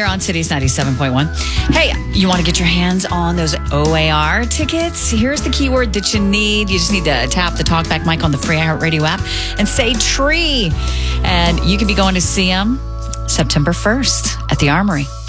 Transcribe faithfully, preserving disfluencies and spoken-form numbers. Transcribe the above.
here on Cities ninety-seven point one. Hey, you want to get your hands on those O A R tickets? Here's the keyword that you need. You just need to tap the TalkBack mic on the free iHeartRadio app and say tree. And you can be going to see them September first at the Armory.